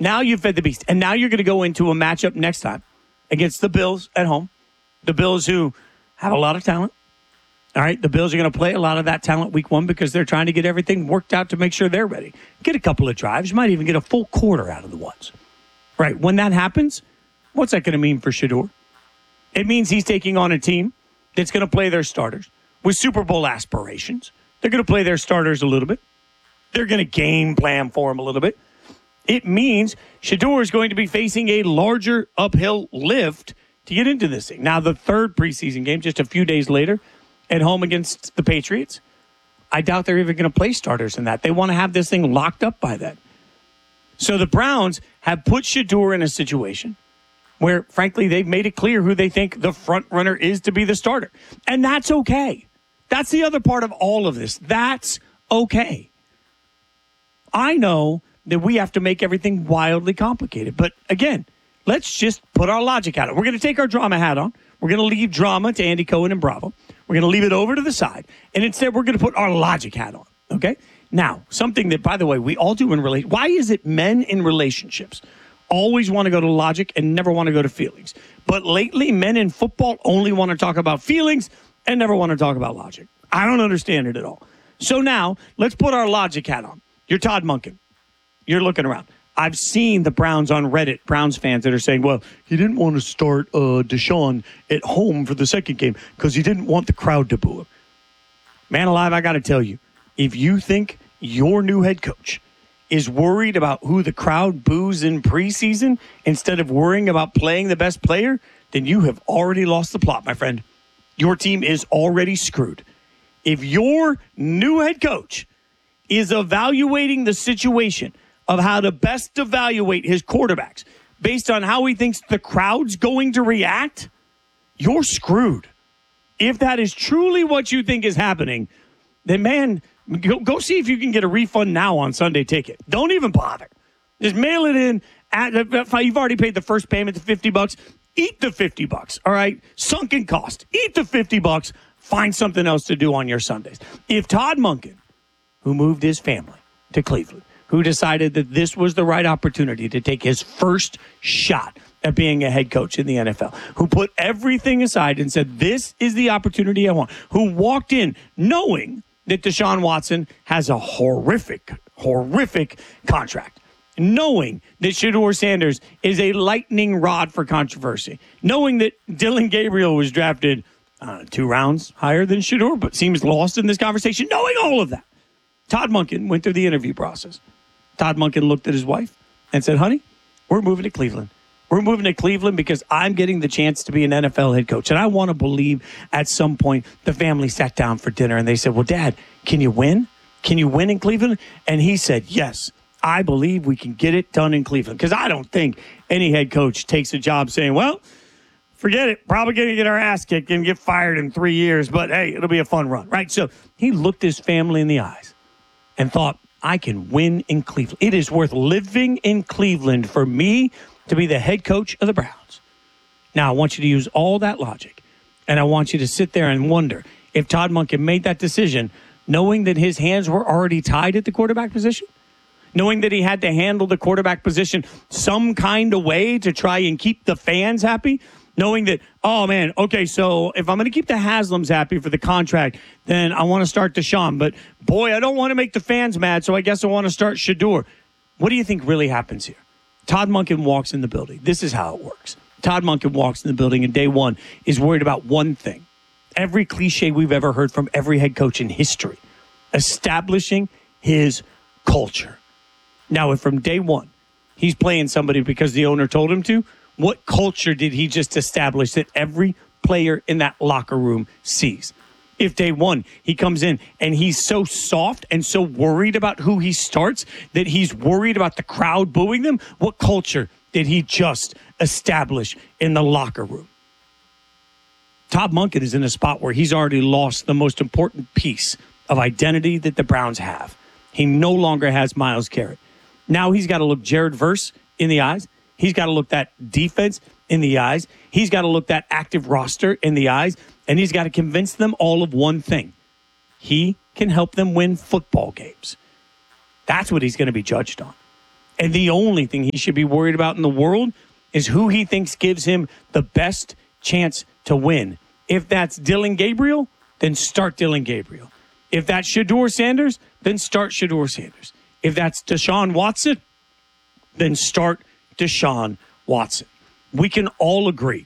Now you've fed the beast. And now you're going to go into a matchup next time against the Bills at home. The Bills who have a lot of talent. All right, the Bills are going to play a lot of that talent week one because they're trying to get everything worked out to make sure they're ready. Get a couple of drives. You might even get a full quarter out of the ones. Right, when that happens, what's that going to mean for Shedeur? It means he's taking on a team that's going to play their starters with Super Bowl aspirations. They're going to play their starters a little bit. They're going to game plan for him a little bit. It means Shedeur is going to be facing a larger uphill lift to get into this thing. Now, the third preseason game, just a few days later, at home against the Patriots, I doubt they're even going to play starters in that. They want to have this thing locked up by then. So the Browns have put Shedeur in a situation where, frankly, they've made it clear who they think the front runner is to be the starter. And that's okay. That's the other part of all of this. That's okay. I know that we have to make everything wildly complicated. But again, let's just put our logic at it. We're going to take our drama hat on. We're going to leave drama to Andy Cohen and Bravo. We're going to leave it over to the side. And instead, we're going to put our logic hat on. Okay? Now, something that, by the way, we all do in relationships. Why is it men in relationships always want to go to logic and never want to go to feelings? But lately, men in football only want to talk about feelings and never want to talk about logic. I don't understand it at all. So now, let's put our logic hat on. You're Todd Monken. You're looking around. I've seen the Browns on Reddit, Browns fans that are saying, well, he didn't want to start Deshaun at home for the second game because he didn't want the crowd to boo him. Man alive, I got to tell you, if you think your new head coach is worried about who the crowd boos in preseason instead of worrying about playing the best player, then you have already lost the plot, my friend. Your team is already screwed. If your new head coach is evaluating the situation of how to best evaluate his quarterbacks based on how he thinks the crowd's going to react, you're screwed. If that is truly what you think is happening, then, man, go see if you can get a refund now on Sunday Ticket. Don't even bother. Just mail it in. You've already paid the first payment, the $50. Eat the $50, all right? Sunken cost. Eat the $50. Find something else to do on your Sundays. If Todd Monken, who moved his family to Cleveland, who decided that this was the right opportunity to take his first shot at being a head coach in the NFL, who put everything aside and said, this is the opportunity I want, who walked in knowing that Deshaun Watson has a horrific contract, knowing that Shedeur Sanders is a lightning rod for controversy, knowing that Dylan Gabriel was drafted 2 rounds higher than Shedeur, but seems lost in this conversation, knowing all of that. Todd Monken went through the interview process. Todd Monken looked at his wife and said, honey, we're moving to Cleveland. We're moving to Cleveland because I'm getting the chance to be an NFL head coach. And I want to believe at some point the family sat down for dinner and they said, well, Dad, can you win? Can you win in Cleveland? And he said, yes, I believe we can get it done in Cleveland. Because I don't think any head coach takes a job saying, well, forget it. Probably going to get our ass kicked and get fired in 3 years. But, hey, it'll be a fun run, right? So he looked his family in the eyes and thought, I can win in Cleveland. It is worth living in Cleveland for me to be the head coach of the Browns. Now, I want you to use all that logic, and I want you to sit there and wonder if Todd Monken made that decision knowing that his hands were already tied at the quarterback position, knowing that he had to handle the quarterback position some kind of way to try and keep the fans happy, knowing that, oh, man, okay, so if I'm going to keep the Haslams happy for the contract, then I want to start Deshaun. But, boy, I don't want to make the fans mad, so I guess I want to start Shedeur. What do you think really happens here? Todd Monken walks in the building. This is how it works. Todd Monken walks in the building, and day one is worried about one thing. Every cliche we've ever heard from every head coach in history, establishing his culture. Now, if from day one he's playing somebody because the owner told him to, what culture did he just establish that every player in that locker room sees? If day one he comes in and he's so soft and so worried about who he starts that he's worried about the crowd booing them, what culture did he just establish in the locker room? Todd Monken is in a spot where he's already lost the most important piece of identity that the Browns have. He no longer has Myles Garrett. Now he's got to look Jared Verse in the eyes. He's got to look that defense in the eyes. He's got to look that active roster in the eyes. And he's got to convince them all of one thing. He can help them win football games. That's what he's going to be judged on. And the only thing he should be worried about in the world is who he thinks gives him the best chance to win. If that's Dylan Gabriel, then start Dylan Gabriel. If that's Shedeur Sanders, then start Shedeur Sanders. If that's Deshaun Watson, then start Deshaun Watson. We can all agree,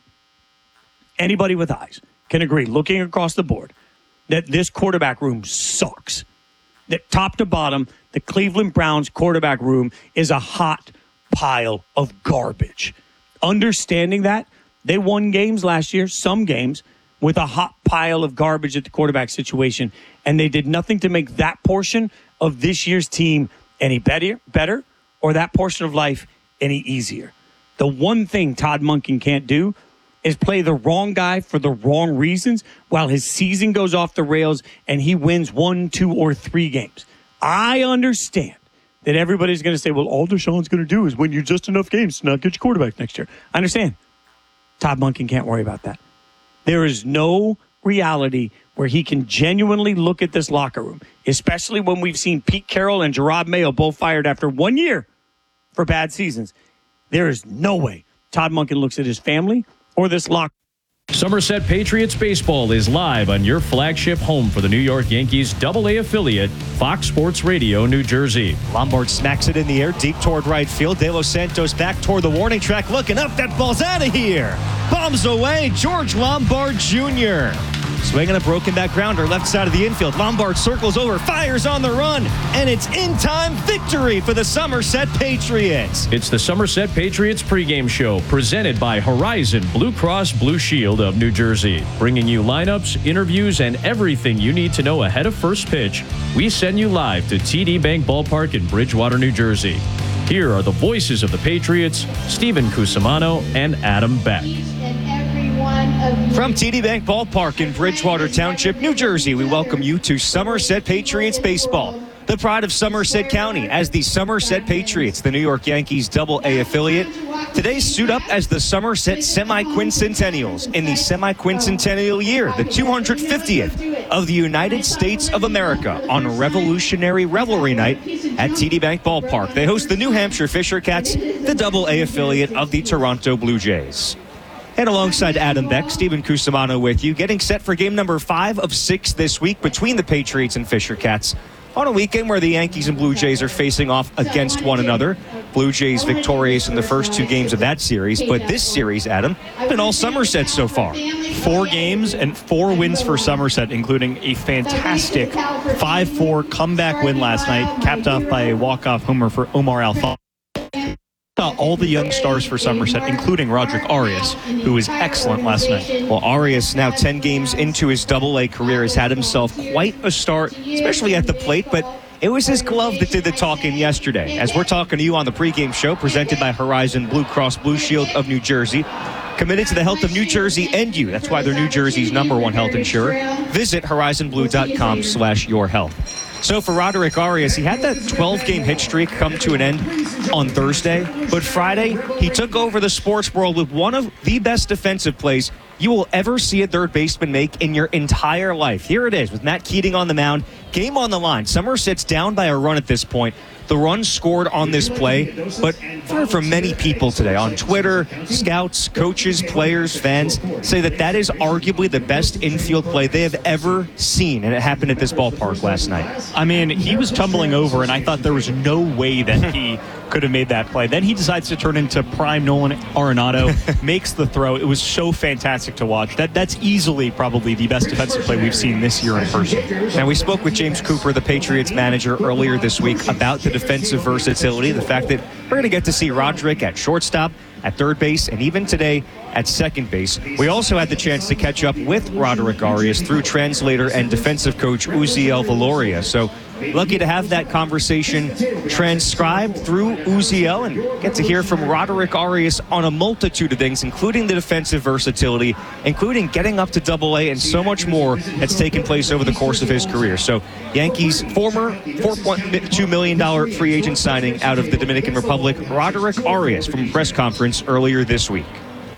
anybody with eyes can agree, looking across the board, that this quarterback room sucks. That top to bottom, the Cleveland Browns quarterback room is a hot pile of garbage. Understanding that, they won games last year, some games, with a hot pile of garbage at the quarterback situation, and they did nothing to make that portion of this year's team any better or that portion of life any easier. The one thing Todd Monken can't do is play the wrong guy for the wrong reasons while his season goes off the rails and he wins 1, 2, or 3 games. I understand that everybody's going to say, well, all Deshaun's going to do is win you just enough games to not get your quarterback next year. I understand. Todd Monken can't worry about that. There is no reality where he can genuinely look at this locker room, especially when we've seen Pete Carroll and Gerard Mayo both fired after 1 year for bad seasons. There is no way Todd Monken looks at his family or this locker. Somerset Patriots baseball is live on your flagship home for the New York Yankees AA affiliate, Fox Sports Radio, New Jersey. Lombard smacks it in the air, deep toward right field. De Los Santos back toward the warning track, looking up. That ball's out of here. Bombs away, George Lombard Jr. Swinging a broken back grounder, left side of the infield. Lombard circles over, fires on the run, and it's in-time victory for the Somerset Patriots. It's the Somerset Patriots pregame show presented by Horizon Blue Cross Blue Shield of New Jersey. Bringing you lineups, interviews, and everything you need to know ahead of first pitch. We send you live to TD Bank Ballpark in Bridgewater, New Jersey. Here are the voices of the Patriots, Stephen Cusimano and Adam Beck. From TD Bank Ballpark in Bridgewater Township, New Jersey, we welcome you to Somerset Patriots baseball. The pride of Somerset County as the Somerset Patriots, the New York Yankees AA affiliate. Today suit up as the Somerset Semi-Quincentennials in the Semi-Quincentennial year, the 250th of the United States of America on Revolutionary Revelry Night at TD Bank Ballpark. They host the New Hampshire Fisher Cats, the AA affiliate of the Toronto Blue Jays. And alongside Adam Beck, Stephen Cusimano with you, getting set for game number 5 of 6 this week between the Patriots and Fisher Cats on a weekend where the Yankees and Blue Jays are facing off against one another. Blue Jays victorious in the first 2 games of that series, but this series, Adam, been all Somerset so far. 4 games and 4 wins for Somerset, including a fantastic 5-4 comeback win last night, capped off by a walk-off homer for Omar Alfaro. All the young stars for Somerset, including Roderick Arias, who was excellent last night. Well, Arias, now 10 games into his AA career, has had himself quite a start, especially at the plate, but it was his glove that did the talking yesterday. As we're talking to you on the pregame show presented by Horizon Blue Cross Blue Shield of New Jersey, committed to the health of New Jersey and you. That's why they're New Jersey's #1 health insurer. Visit horizonblue.com/yourhealth. So for Roderick Arias, he had that 12-game hit streak come to an end on Thursday. But Friday, he took over the sports world with one of the best defensive plays you will ever see a third baseman make in your entire life. Here it is with Matt Keating on the mound. Game on the line. Somerset's down by a run at this point. The run scored on this play, but for many people today on Twitter, scouts, coaches, players, fans say that is arguably the best infield play they have ever seen, and it happened at this ballpark last night. I mean, he was tumbling over, and I thought there was no way that he could have made that play. Then he decides to turn into prime Nolan Arenado, makes the throw. It was so fantastic to watch. That's easily probably the best defensive play we've seen this year in person. Now, we spoke with James Cooper, the Patriots manager, earlier this week about the defensive versatility, the fact that we're going to get to see Roderick at shortstop, at third base, and even today at second base. We also had the chance to catch up with Roderick Arias through translator and defensive coach Uziel Valoria. So lucky to have that conversation transcribed through Uziel and get to hear from Roderick Arias on a multitude of things, including the defensive versatility, including getting up to AA and so much more that's taken place over the course of his career. So Yankees former $4.2 million free agent signing out of the Dominican Republic, Roderick Arias, from a press conference earlier this week.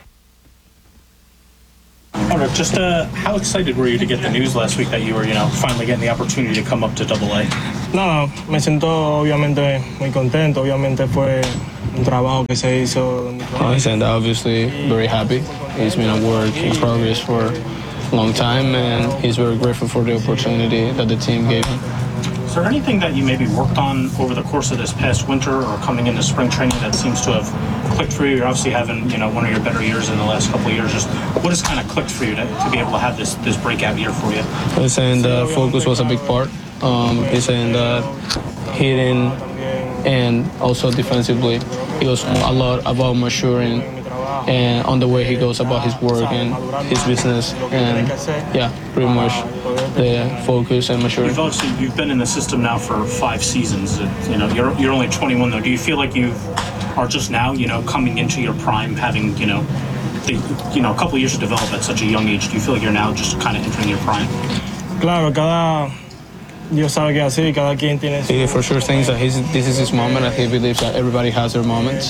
Just how excited were you to get the news last week that you were, finally getting the opportunity to come up to AA? No, me siento obviamente muy contento. Obviamente fue un trabajo que se hizo. He's obviously very happy. He's been a work in progress for a long time, and he's very grateful for the opportunity that the team gave him. Is there anything that you maybe worked on over the course of this past winter or coming into spring training that seems to have clicked for you? You're obviously having, one of your better years in the last couple of years. Just what has kind of clicked for you to be able to have this breakout year for you? He's saying that focus was a big part. He's saying that hitting and also defensively, he was a lot about maturing and on the way he goes about his work and his business, and yeah, pretty much the focus and maturity. You've been in the system now for 5 seasons. You're only 21 though. Do you feel like you are just now, coming into your prime, having, a couple of years to develop at such a young age? Do you feel like you're now just kind of entering your prime? Claro, Dios sabe que así, cada quien tiene su... He for sure thinks that this is his moment, and he believes that everybody has their moments.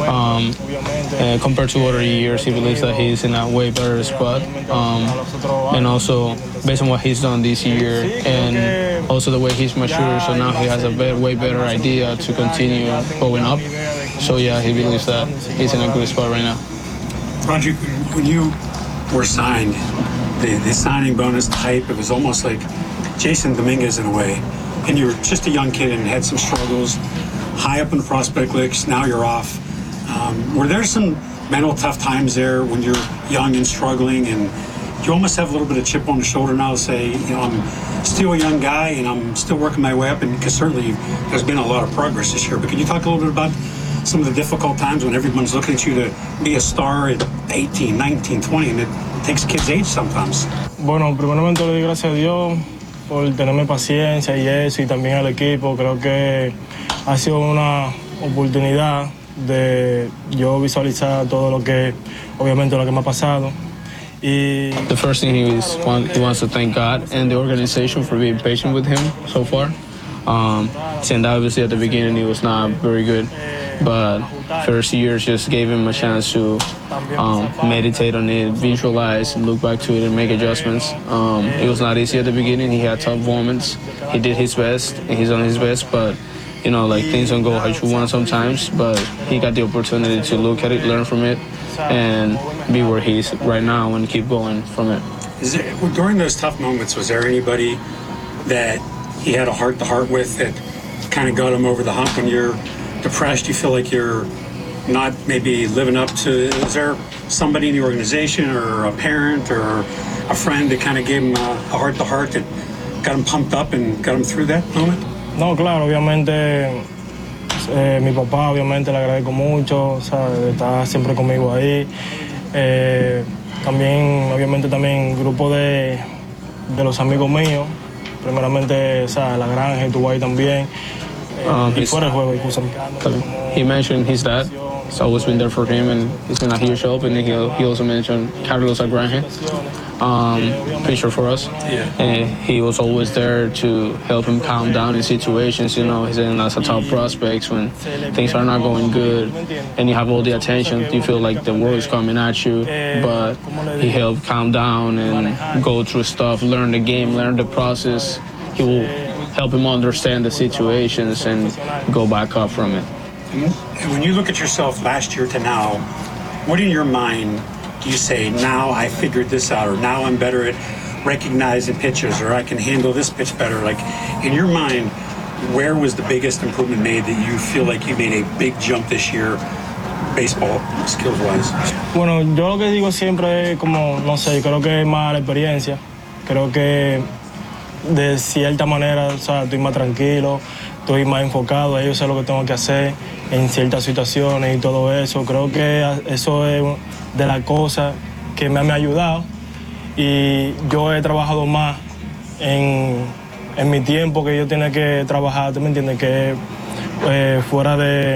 Compared to other years, he believes that he's in a way better spot. And also, based on what he's done this year, and also the way he's matured, so now he has a way better idea to continue going up. So yeah, he believes that he's in a good spot right now. Roger, when you were signed, the signing bonus, the hype, it was almost like Jason Dominguez in a way, and you were just a young kid and had some struggles, high up in the prospect list. Now you're off. Were there some mental tough times there when you're young and struggling, and you almost have a little bit of chip on the shoulder now to say, I'm still a young guy and I'm still working my way up, and because certainly there's been a lot of progress this year. But can you talk a little bit about some of the difficult times when everyone's looking at you to be a star at 18, 19, 20, and it takes kids' age sometimes? Bueno, primeramente le doy gracias a Dios por tenerme paciencia y eso, y también al equipo. Creo que ha sido una oportunidad de yo visualizar todo lo que, obviamente, lo que me ha pasado. The first thing he wants to thank God and the organization for being patient with him so far. Saying that obviously at the beginning he was not very good, but first years just gave him a chance to meditate on it, visualize, look back to it, and make adjustments. It was not easy at the beginning. He had tough moments. He did his best, and he's on his best, but things don't go how you want sometimes. But he got the opportunity to look at it, learn from it, and be where he is right now and keep going from it. During those tough moments, was there anybody that he had a heart-to-heart with that kind of got him over the hump when you're depressed? You feel like you're not maybe living up to... Is there somebody in the organization or a parent or a friend that kind of gave him a heart-to-heart that got him pumped up and got him through that moment? No, claro, obviamente mi papá, obviamente le agradezco mucho, ¿sabes? Está siempre conmigo ahí. También, obviamente, también grupo de los amigos míos. Primeramente, ¿sabes? La Granja estuvo ahí también. Y fuera del juego, He mentioned his dad. It's always been there for him, and he's been a huge help. And he also mentioned Carlos Agranje, pitcher for us. Yeah. And he was always there to help him calm down in situations. He's in as a top prospects when things are not going good, and you have all the attention. You feel like the world is coming at you, but he helped calm down and go through stuff, learn the game, learn the process. He will help him understand the situations and go back up from it. And when you look at yourself last year to now, what in your mind do you say, now I figured this out, or now I'm better at recognizing pitches, or I can handle this pitch better? Like, in your mind, where was the biggest improvement made that you feel like you made a big jump this year, baseball skills-wise? Bueno, yo lo que digo siempre es como, no sé, creo que es más la experiencia. Creo que de cierta manera, o sea, estoy más tranquilo, estoy más enfocado, yo sé lo que tengo que hacer en ciertas situaciones y todo eso. Creo que eso es de las cosas que me ha ayudado, y yo he trabajado más en mi tiempo que yo tenía que trabajar, ¿tú me entiendes? Que fuera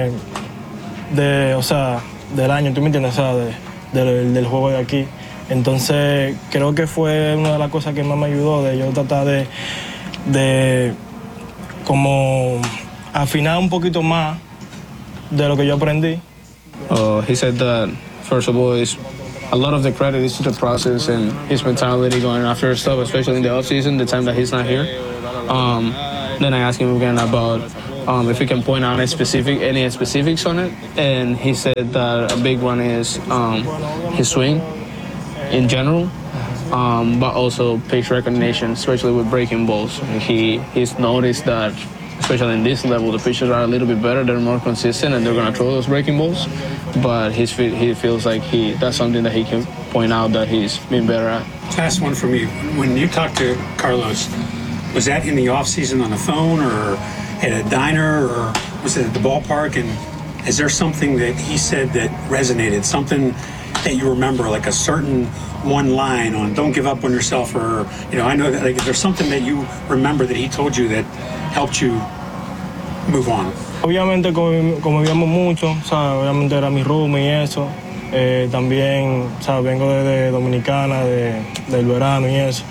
o sea, del año, ¿tú me entiendes? O sea, del juego de aquí. Entonces, creo que fue una de las cosas que más me ayudó, de yo tratar de como afinar un poquito más de lo que yo aprendí. He said that, first of all, a lot of the credit is to the process and his mentality going after stuff, especially in the offseason, the time that he's not here. Then I asked him again about if he can point out any specifics on it, and he said that a big one is his swing in general, but also pitch recognition, especially with breaking balls. He's noticed that, especially in this level, the pitchers are a little bit better, they're more consistent, and they're going to throw those breaking balls. But he feels like that's something that he can point out that he's been better at. Last one for me. When you talked to Carlos, was that in the off season on the phone or at a diner or was it at the ballpark? And is there something that he said that resonated, something that you remember, like a certain one line on don't give up on yourself, or, you know, I know that, like, there's something that you remember that he told you that helped you move on? Obviamente convivíamos mucho, ¿sabes? Obviamente era mi roomie y eso. También, ¿sabes? Vengo de Dominicana, del verano y eso.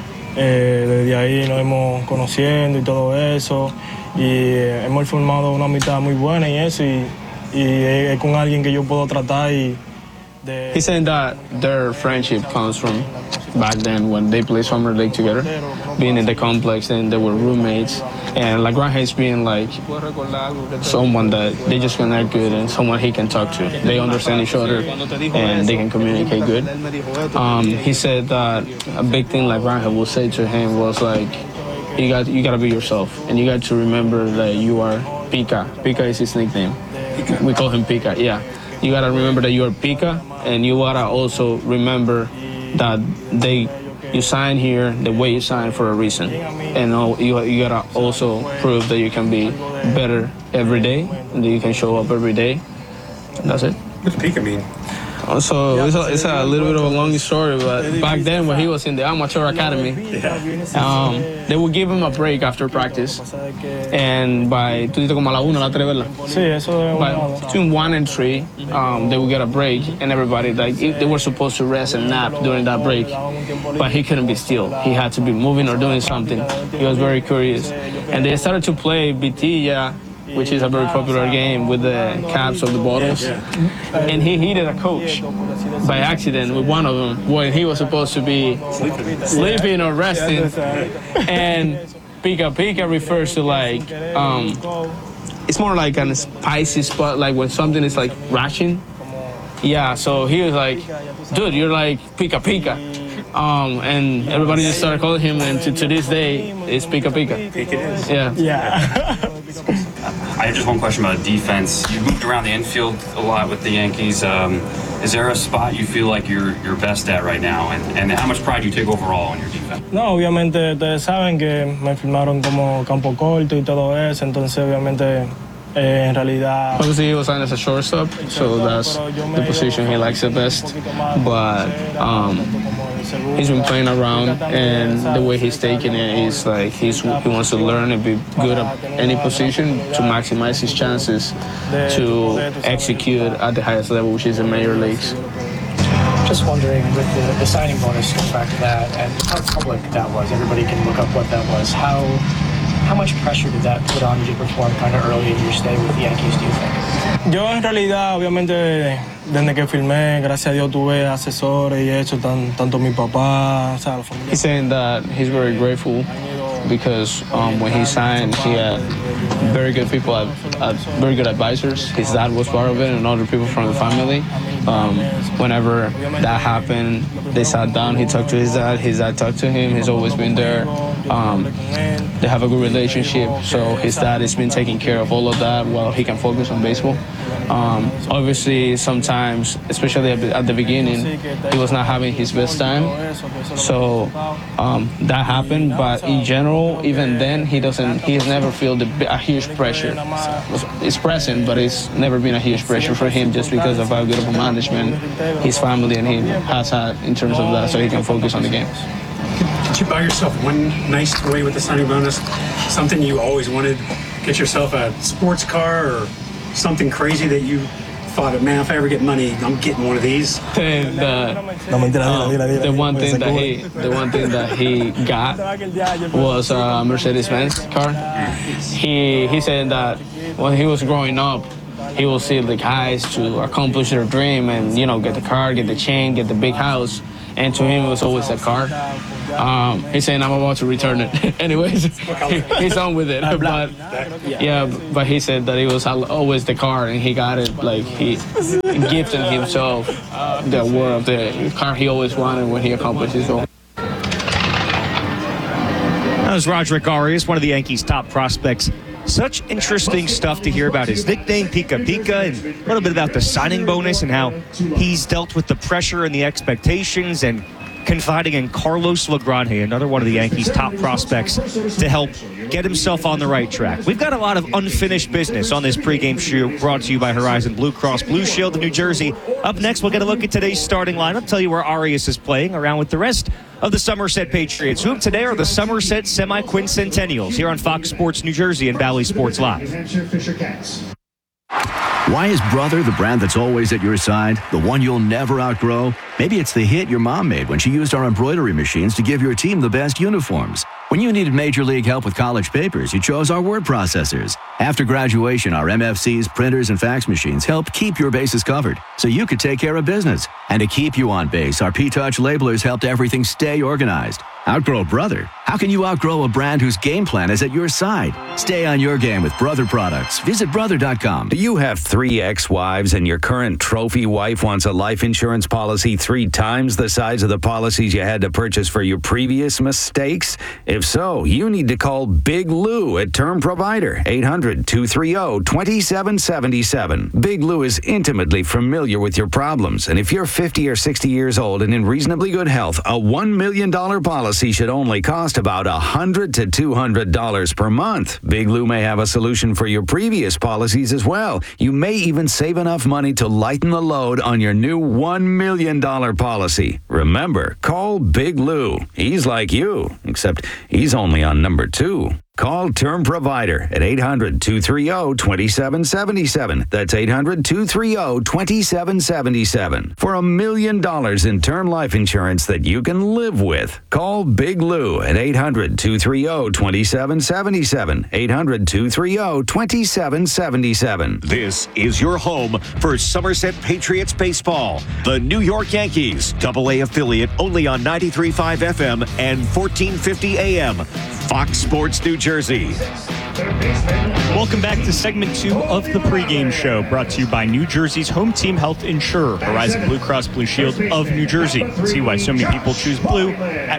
Desde ahí nos hemos conociendo y todo eso. Y hemos formado una amistad muy buena y eso. Y es con alguien que yo puedo tratar y... He's saying that their friendship comes from back then when they played summer league together, being in the complex, and they were roommates. And LeGrand has been like someone that they just connect good and someone he can talk to. They understand each other and they can communicate good. He said that a big thing LeGrand will say to him was like, you got to be yourself, and you got to remember that you are Pika. Pika is his nickname. We call him Pika, yeah. You gotta remember that you are Pika, and you gotta also remember that you sign here the way you sign for a reason, and you gotta also prove that you can be better every day, and that you can show up every day. That's it. What's Pika mean? So it's a little bit of a long story, but back then when he was in the amateur academy, they would give him a break after practice, and by como a la 1, la 3, ¿verdad? Sí, eso es By between 1 and 3, they would get a break, and everybody, like, they were supposed to rest and nap during that break, but he couldn't be still. He had to be moving or doing something. He was very curious, and they started to play Bitilla, which is a very popular game with the caps of the bottles. And he hit a coach by accident with one of them when he was supposed to be sleeping or resting. And Pika Pika refers to like, it's more like a spicy spot, like when something is like rashing. Yeah, so he was like, dude, you're like Pika Pika. And everybody just started calling him, and to this day, it's Pika Pika. Pika it is. Yeah. I have just one question about defense. You moved around the infield a lot with the Yankees. Is there a spot you feel like you're best at right now? And how much pride do you take overall in your defense? No, obviamente ustedes saben que me firmaron como campo corto y todo eso, entonces obviamente en realidad... Obviously he was signed as a shortstop, so that's the position he likes the best. But he's been playing around, and the way he's taking it is like he wants to learn and be good at any position to maximize his chances to execute at the highest level, which is the major leagues. Just wondering, with the signing bonus, going back to that, and how public that was, everybody can look up what that was. How much pressure did that put on you to perform kind of early in your stay with the Yankees, do you think? Yo en realidad, obviamente, desde que firmé, gracias a Dios tuve asesores y eso, tanto mi papá, o sea, la familia. He's saying that he's very grateful because when he signed, he had very good people, very good advisors. His dad was part of it, and other people from the family. Whenever that happened, they sat down, he talked to his dad talked to him, he's always been there. They have a good relationship, so his dad has been taking care of all of that while he can focus on baseball. Obviously, sometimes, especially at the beginning, he was not having his best time, so that happened, but in general, even then, he has never felt a huge pressure. It's present, but it's never been a huge pressure for him just because of how good of a management his family and him has had in terms of that, so he can focus on the games. Did you buy yourself one nice toy with the signing bonus? Something you always wanted? Get yourself a sports car or something crazy that you thought, man, if I ever get money, I'm getting one of these? The one thing that he got was a Mercedes-Benz car. He said that when he was growing up, he will see the guys to accomplish their dream and, you know, get the car, get the chain, get the big house. and to him it was always a car. He's saying I'm about to return it. Anyways, he's on with it. But he said that it was always the car, and he got it like he gifted himself the award of the car he always wanted when he accomplished his goal. That was Roderick Arias, one of the Yankees' top prospects. Such interesting stuff to hear about his nickname, Pika Pika, and a little bit about the signing bonus and how he's dealt with the pressure and the expectations and confiding in Carlos LaGrange, another one of the Yankees' top prospects, to help get himself on the right track. We've got a lot of unfinished business on this pregame show brought to you by Horizon Blue Cross Blue Shield of New Jersey. Up next, we'll get a look at today's starting lineup, tell you where Arias is playing, around with the rest of the Somerset Patriots, who today are the Somerset Semi-Quincentennials here on Fox Sports New Jersey and Bally Sports Live. Why is Brother the brand that's always at your side? The one you'll never outgrow? Maybe it's the hit your mom made when she used our embroidery machines to give your team the best uniforms. When you needed Major League help with college papers, you chose our word processors. After graduation, our MFCs, printers, and fax machines helped keep your bases covered so you could take care of business. And to keep you on base, our P-Touch labelers helped everything stay organized. Outgrow Brother? How can you outgrow a brand whose game plan is at your side? Stay on your game with Brother products. Visit Brother.com. Do you have 3 ex-wives and your current trophy wife wants a life insurance policy 3 times the size of the policies you had to purchase for your previous mistakes? If so, you need to call Big Lou at Term Provider, 800-230-2777. Big Lou is intimately familiar with your problems, and if you're 50 or 60 years old and in reasonably good health, a $1 million policy should only cost about $100 to $200 per month. Big Lou may have a solution for your previous policies as well. You may even save enough money to lighten the load on your new $1 million policy. Remember, call Big Lou. He's like you, except he's only on number 2. Call Term Provider at 800-230-2777. That's 800-230-2777 for $1 million in term life insurance that you can live with. Call Big Lou at 800-230-2777. 800-230-2777. This is your home for Somerset Patriots baseball. The New York Yankees, AA affiliate, only on 93.5 FM and 1450 AM. Fox Sports New Jersey. Welcome back to segment 2 of the pregame show, brought to you by New Jersey's home team health insurer, Horizon Blue Cross Blue Shield of New Jersey. See why so many people choose blue at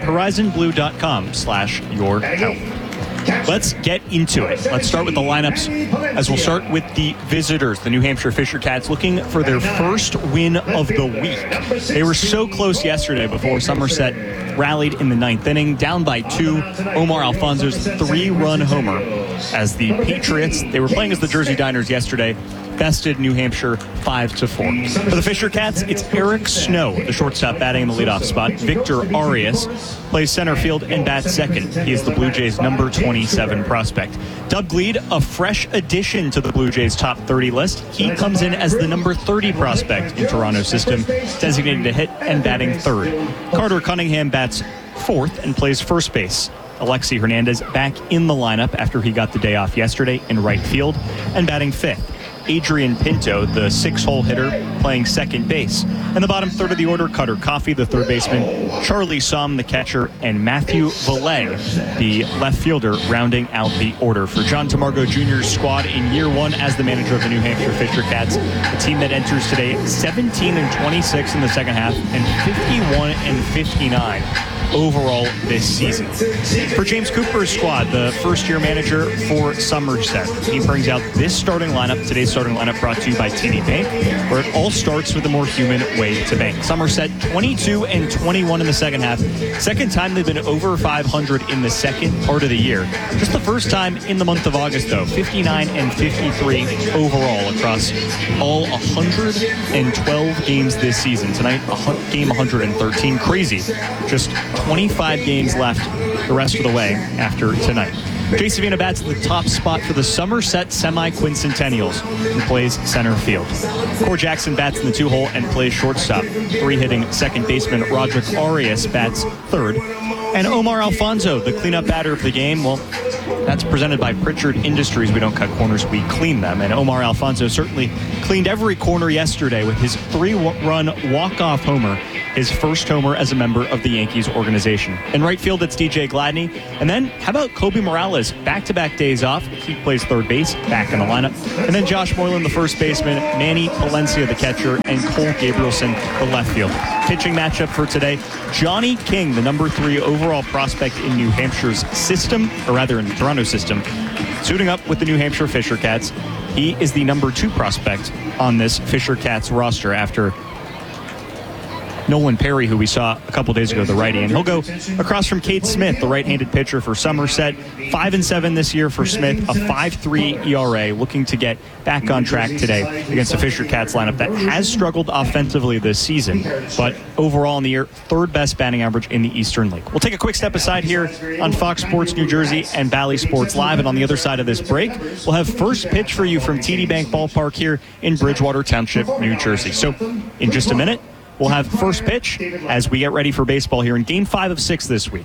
horizonblue.com/yourhealth. Let's get into it. Let's start with the lineups, as we'll start with the visitors, the New Hampshire Fisher Cats, looking for their first win of the week. They were so close yesterday before Somerset rallied in the 9th inning, down by 2. Omar Alfonso's 3-run homer as the Patriots, they were playing as the Jersey Diners yesterday, bested New Hampshire 5-4. For the Fisher Cats, it's Eric Snow, the shortstop, batting in the leadoff spot. Victor Arias plays center field and bats second. He is the Blue Jays' number 27 prospect. Doug Gleed, a fresh addition to the Blue Jays' top 30 list. He comes in as the number 30 prospect in Toronto's system, designated to hit and batting third. Carter Cunningham bats fourth and plays first base. Alexi Hernandez back in the lineup after he got the day off yesterday in right field and batting fifth. Adrian Pinto, the 6-hole hitter, playing second base. In the bottom third of the order, Cutter Coffey, the third baseman, Charlie Somm, the catcher, and Matthew Valet, the left fielder, rounding out the order. For John Tamargo Jr.'s squad in year 1 as the manager of the New Hampshire Fisher Cats, a team that enters today 17-26 in the second half and 51-59 overall this season. For James Cooper's squad, the first-year manager for Somerset, he brings out this starting lineup. Today's starting lineup brought to you by TD Bank, where it all starts with a more human way to bank. Somerset 22-21 in the second half. Second time they've been over 500 in the second part of the year. Just the first time in the month of August, though. 59-53 overall across all 112 games this season. Tonight, game 113. Crazy. Just 25 games left the rest of the way after tonight. Jay Savina bats at the top spot for the Somerset Semi-Quincentennials and plays center field. Core Jackson bats in the 2-hole and plays shortstop. 3-hitting second baseman Roderick Arias bats third. And Omar Alfonso, the cleanup batter of the game, well, That's presented by Pritchard Industries. We don't cut corners, we clean them. And Omar Alfonso certainly cleaned every corner yesterday with his 3-run walk-off homer, his first homer as a member of the Yankees organization. In right field, it's DJ Gladney. And then, how about Kobe Morales? Back-to-back days off. He plays third base, back in the lineup. And then Josh Moylan, the first baseman, Manny Palencia, the catcher, and Cole Gabrielson, the left field. Pitching matchup for today, Johnny King, the number 3 overall prospect in New Hampshire's system, or rather in the Toronto system, suiting up with the New Hampshire Fisher Cats. He is the number 2 prospect on this Fisher Cats roster after Nolan Perry, who we saw a couple days ago, the righty. And he'll go across from Cade Smith, the right-handed pitcher for Somerset. 5-7 this year for Smith, a 5.3 ERA, looking to get back on track today against the Fisher Cats lineup that has struggled offensively this season, but overall in the year, 3rd best batting average in the Eastern League. We'll take a quick step aside here on Fox Sports New Jersey and Bally Sports Live, and on the other side of this break, we'll have first pitch for you from TD Bank Ballpark here in Bridgewater Township, New Jersey. So in just a minute, we'll have first pitch as we get ready for baseball here in Game 5 of 6 this week.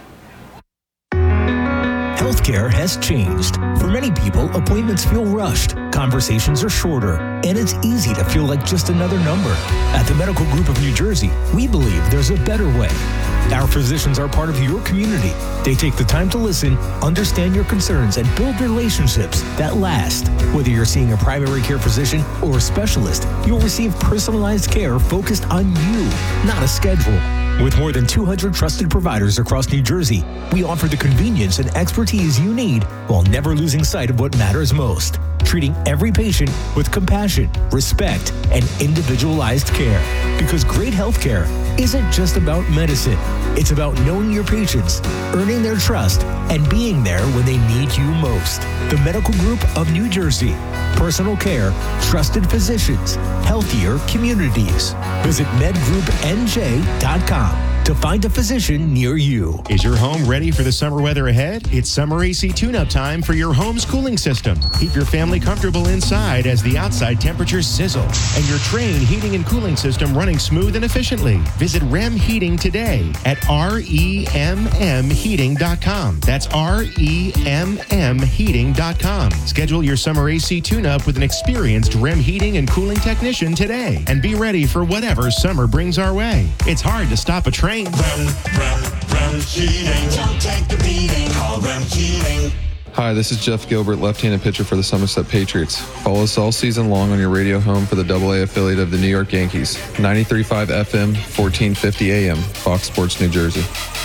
Healthcare has changed. For many people, appointments feel rushed, conversations are shorter, and it's easy to feel like just another number. At the Medical Group of New Jersey, we believe there's a better way. Our physicians are part of your community. They take the time to listen, understand your concerns, and build relationships that last. Whether you're seeing a primary care physician or a specialist, you'll receive personalized care focused on you, not a schedule. With more than 200 trusted providers across New Jersey, we offer the convenience and expertise you need while never losing sight of what matters most. Treating every patient with compassion, respect, and individualized care. Because great healthcare isn't just about medicine. It's about knowing your patients, earning their trust, and being there when they need you most. The Medical Group of New Jersey. Personal care, trusted physicians, healthier communities. Visit medgroupnj.com to find a physician near you. Is your home ready for the summer weather ahead? It's summer AC tune-up time for your home's cooling system. Keep your family comfortable inside as the outside temperatures sizzle and your Trane heating and cooling system running smooth and efficiently. Visit REM Heating today at REMMheating.com. That's REMMheating.com. Schedule your summer AC tune-up with an experienced REM heating and cooling technician today and be ready for whatever summer brings our way. It's hard to stop a train. REM Heating. Don't take the beating. Call REM Heating. Hi, this is Jeff Gilbert, left-handed pitcher for the Somerset Patriots. Follow us all season long on your radio home for the AA affiliate of the New York Yankees. 93.5 FM, 1450 AM, Fox Sports New Jersey.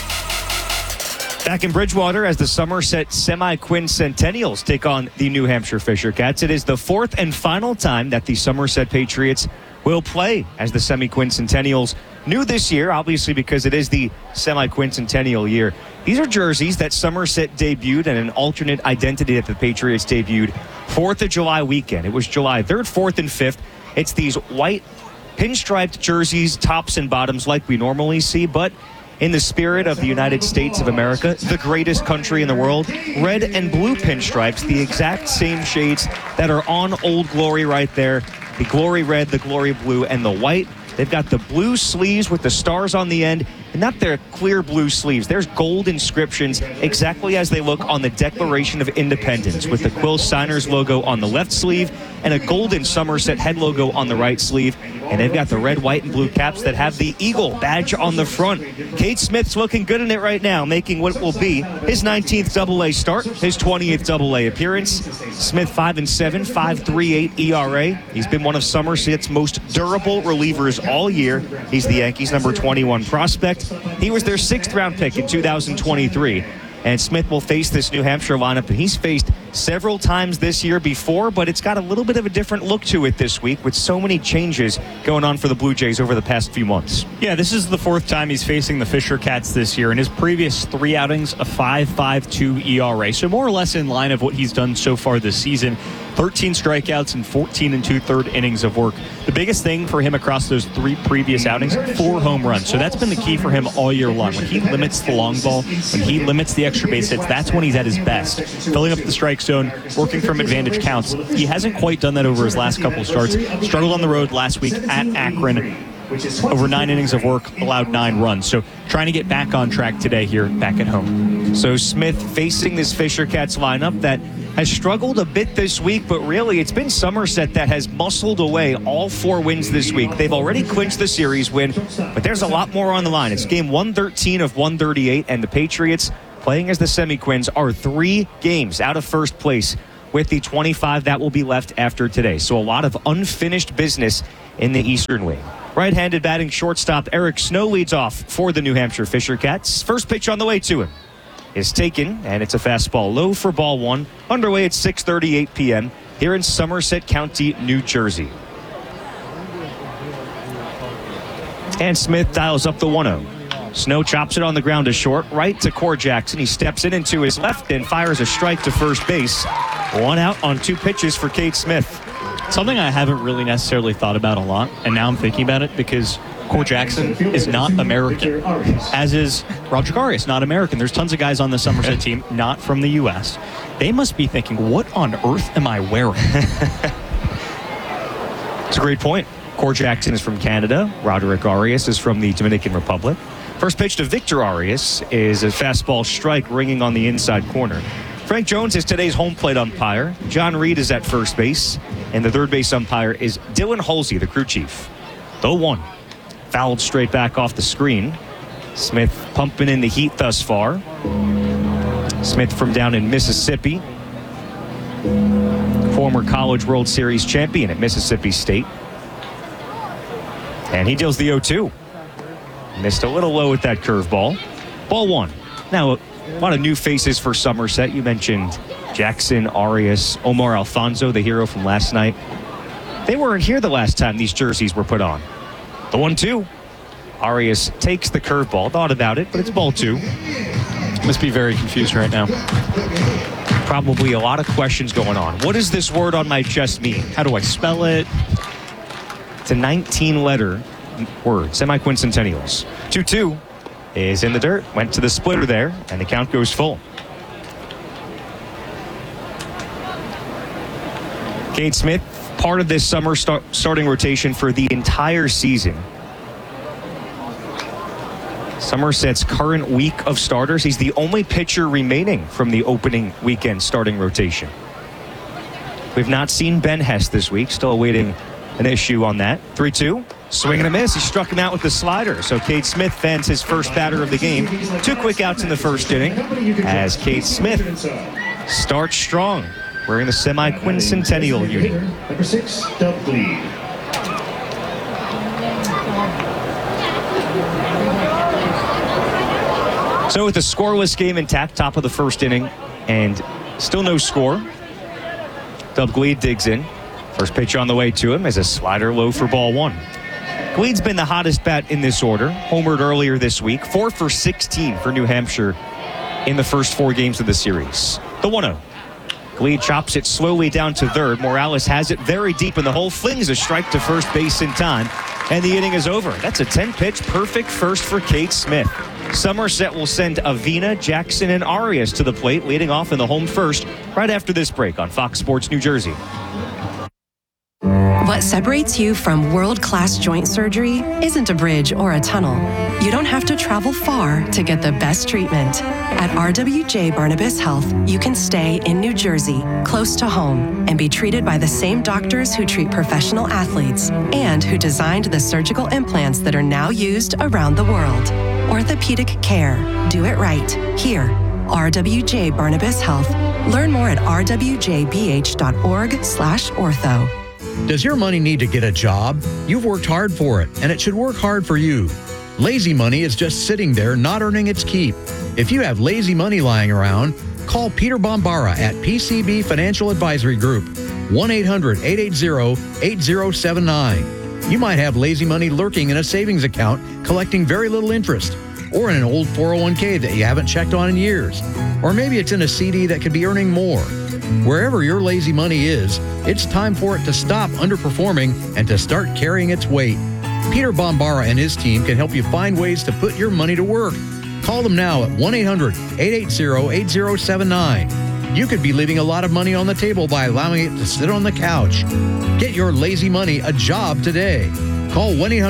Back in Bridgewater as the Somerset Semi-Quincentennials take on the New Hampshire Fisher Cats. It is the 4th and final time that the Somerset Patriots will play as the Semi-Quincentennials. New this year, obviously, because it is the semi-quincentennial year. These are jerseys that Somerset debuted and an alternate identity that the Patriots debuted 4th of July weekend. It was July 3rd, 4th, and 5th. It's these white pinstriped jerseys, tops and bottoms like we normally see, but in the spirit of the United States of America, the greatest country in the world, red and blue pinstripes, the exact same shades that are on Old Glory right there. The Glory red, the Glory blue, and the white. They've got the blue sleeves with the stars on the end, and not their clear blue sleeves. There's gold inscriptions exactly as they look on the Declaration of Independence, with the Quill Signers logo on the left sleeve and a golden Somerset head logo on the right sleeve. And they've got the red, white, and blue caps that have the Eagle badge on the front. Cade Smith's looking good in it right now, making what will be his 19th AA start, his 20th AA appearance. Smith 5-7, 5.38 ERA. He's been one of Somerset's most durable relievers all year. He's the Yankees' number 21 prospect. He was their 6th round pick in 2023. And Smith will face this New Hampshire lineup that he's faced several times this year before, but it's got a little bit of a different look to it this week with so many changes going on for the Blue Jays over the past few months. Yeah, this is the 4th time he's facing the Fisher Cats this year. In his previous 3 outings, a 5.52 ERA. So more or less in line of what he's done so far this season. 13 strikeouts and 14 2/3 innings of work. The biggest thing for him across those 3 previous outings, 4 home runs. So that's been the key for him all year long. When he limits the long ball, when he limits the extra base hits, that's when he's at his best. Filling up the strike zone, working from advantage counts. He hasn't quite done that over his last couple of starts. Struggled on the road last week at Akron. over 9 innings of work, allowed 9 runs. So trying to get back on track today here back at home. So Smith facing this Fisher Cats lineup that has struggled a bit this week, but really it's been Somerset that has muscled away all 4 wins this week. They've already clinched the series win, but there's a lot more on the line. It's game 113 of 138, and the Patriots, playing as the Semi-Quins, are 3 games out of first place with the 25 that will be left after today. So a lot of unfinished business in the Eastern League. Right-handed batting shortstop Eric Snow leads off for the New Hampshire Fisher Cats. First pitch on the way to him is taken, and it's a fastball low for ball 1. Underway at 6:38 p.m. here in Somerset County, New Jersey. And Smith dials up the 1-0. Snow chops it on the ground to short, right to Core Jackson. He steps in into his left and fires a strike to first base. 1 out on 2 pitches for Cade Smith. Something I haven't really necessarily thought about a lot, and now I'm thinking about it because Core Jackson is not American, as is Roger Arias, not American. There's tons of guys on the Somerset team not from the U.S. They must be thinking, what on earth am I wearing? It's a great point. Core Jackson is from Canada. Roderick Arias is from the Dominican Republic. First pitch to Victor Arias is a fastball strike ringing on the inside corner. Frank Jones is today's home plate umpire. John Reed is at first base. And the third base umpire is Dylan Halsey, the crew chief. The 1. Fouled straight back off the screen. Smith pumping in the heat thus far. Smith from down in Mississippi. Former College World Series champion at Mississippi State. And he deals the 0-2. Missed a little low with that curveball. Ball 1. Now, a lot of new faces for Somerset. You mentioned Jackson, Arias, Omar Alfonso, the hero from last night. They weren't here the last time these jerseys were put on. The 1-2. Arias takes the curveball. Thought about it, but it's ball 2. Must be very confused right now. Probably a lot of questions going on. What does this word on my chest mean? How do I spell it? It's a 19-letter word. Semi-quincentennials. 2-2 is in the dirt. Went to the splitter there, and the count goes full. Cade Smith, part of this summer starting rotation for the entire season. Somerset's current week of starters, he's the only pitcher remaining from the opening weekend starting rotation. We've not seen Ben Hess this week, still awaiting an issue on that. 3-2, swing and a miss. He struck him out with the slider. So Cade Smith fends his first batter of the game. 2 quick outs in the first inning as Cade Smith starts strong, wearing the semi-quincentennial unit. Number 6, Doug Gleed. So with a scoreless game intact, top of the first inning, and still no score, Doug Gleed digs in. First pitch on the way to him is a slider low for ball 1. Gleed's been the hottest bat in this order. Homered earlier this week. 4 for 16 for New Hampshire in the first 4 games of the series. The 1-0. Gleed chops it slowly down to third. Morales has it very deep in the hole. Flings a strike to first base in time. And the inning is over. That's a 10-pitch perfect first for Cade Smith. Somerset will send Avina, Jackson, and Arias to the plate, leading off in the home first right after this break on Fox Sports New Jersey. What separates you from world-class joint surgery isn't a bridge or a tunnel. You don't have to travel far to get the best treatment. At RWJ Barnabas Health, you can stay in New Jersey, close to home, and be treated by the same doctors who treat professional athletes and who designed the surgical implants that are now used around the world. Orthopedic care. Do it right. Here. RWJ Barnabas Health. Learn more at rwjbh.org/ortho. Does your money need to get a job? You've worked hard for it, and it should work hard for you. Lazy money is just sitting there not earning its keep. If you have lazy money lying around, call Peter Bombara at PCB Financial Advisory Group, 1-800-880-8079. You might have lazy money lurking in a savings account collecting very little interest, or in an old 401k that you haven't checked on in years. Or maybe it's in a CD that could be earning more. Wherever your lazy money is, it's time for it to stop underperforming and to start carrying its weight. Peter Bombara and his team can help you find ways to put your money to work. Call them now at 1-800-880-8079. You could be leaving a lot of money on the table by allowing it to sit on the couch. Get your lazy money a job today. Call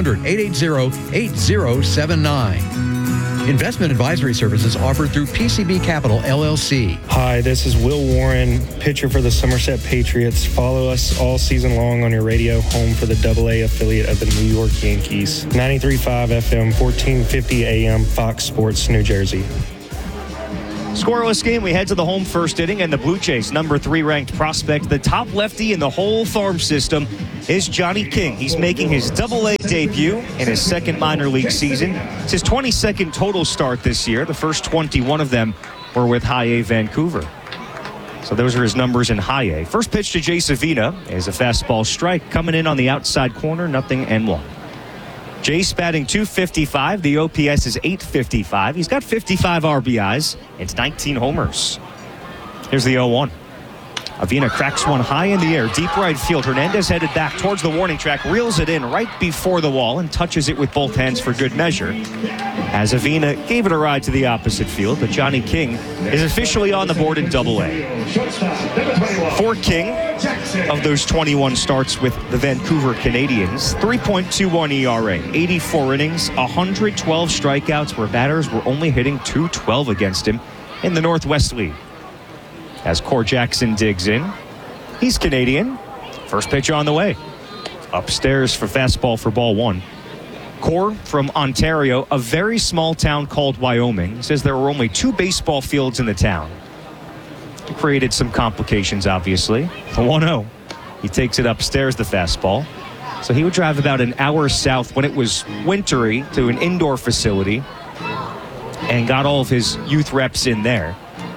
1-800-880-8079. Investment advisory services offered through PCB Capital, LLC. Hi, this is Will Warren, pitcher for the Somerset Patriots. Follow us all season long on your radio, home for the AA affiliate of the New York Yankees. 93.5 FM, 1450 AM, Fox Sports, New Jersey. Scoreless game. We head to the home first inning, and the Blue Jays, number 3 ranked prospect, the top lefty in the whole farm system, is Johnny King. He's making his AA debut in his second minor league season. It's his 22nd total start this year. The first 21 of them were with High A Vancouver. So those are his numbers in High A. First pitch to Jay Savina is a fastball strike coming in on the outside corner, 0-1. Jace batting .255. The OPS is .855. He's got 55 RBIs. It's 19 homers. Here's the 0-1. Avina cracks one high in the air, deep right field. Hernandez headed back towards the warning track, reels it in right before the wall and touches it with both hands for good measure. As Avina gave it a ride to the opposite field, but Johnny King is officially on the board in AA. For King, of those 21 starts with the Vancouver Canadians, 3.21 ERA, 84 innings, 112 strikeouts, where batters were only hitting .212 against him in the Northwest League. As Core Jackson digs in, he's Canadian. First pitch on the way. Upstairs for fastball for ball 1. Core from Ontario, a very small town called Wyoming, says there were only 2 baseball fields in the town. It created some complications, obviously. The 1-0. He takes it upstairs, the fastball. So he would drive about an hour south when it was wintry to an indoor facility and got all of his youth reps in there.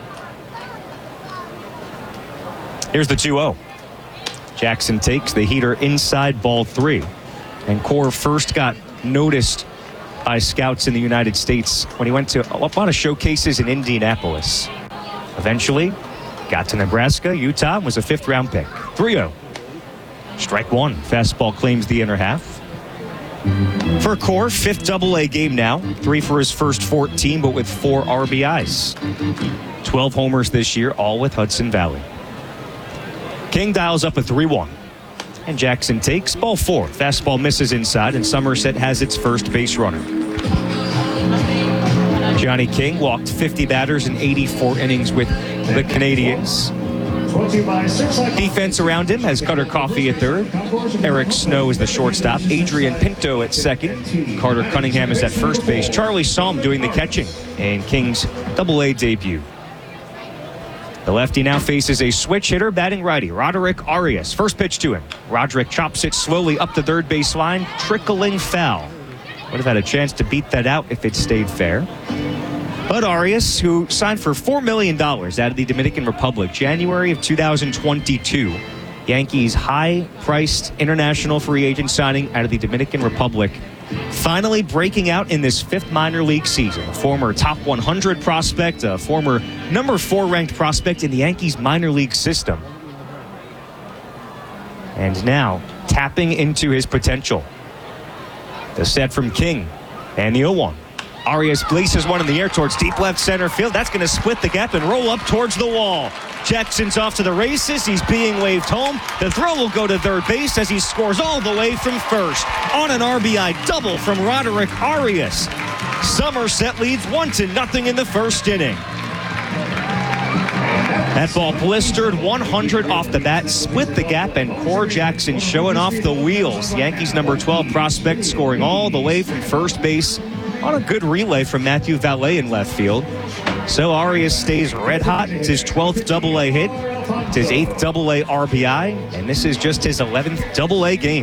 Here's the 2-0. Jackson takes the heater inside, ball 3. And Core first got noticed by scouts in the United States when he went to a lot of showcases in Indianapolis. Eventually, got to Nebraska, Utah, and was a 5th-round pick. 3-0. Strike 1. Fastball claims the inner half. For Core, 5th AA game now. 3 for his first 14, but with 4 RBIs. 12 homers this year, all with Hudson Valley. King dials up a 3-1. And Jackson takes ball 4. Fastball misses inside, and Somerset has its first base runner. Johnny King walked 50 batters in 84 innings with the Canadians. Defense around him has Cutter Coffey at third. Eric Snow is the shortstop. Adrian Pinto at second. Carter Cunningham is at first base. Charlie Salm doing the catching in King's AA debut. The lefty now faces a switch hitter batting righty, Roderick Arias. First pitch to him. Roderick chops it slowly up the third base line, trickling foul. Would have had a chance to beat that out if it stayed fair. But Arias, who signed for $4 million out of the Dominican Republic, January of 2022, Yankees high-priced international free agent signing out of the Dominican Republic, finally breaking out in this 5th minor league season. A former top 100 prospect, a former number 4 ranked prospect in the Yankees minor league system. And now tapping into his potential. The set from King and the 0-1. Arias places one in the air towards deep left center field. That's going to split the gap and roll up towards the wall. Jackson's off to the races. He's being waved home. The throw will go to third base as he scores all the way from first on an RBI double from Roderick Arias. Somerset leads 1-0 in the first inning. That ball blistered 100 off the bat, split the gap, and Core Jackson showing off the wheels. Yankees number 12 prospect scoring all the way from first base on a good relay from Matthew Valet in left field. So Arias stays red hot. It's his 12th AA hit. It's his 8th AA RBI, and this is just his 11th AA game.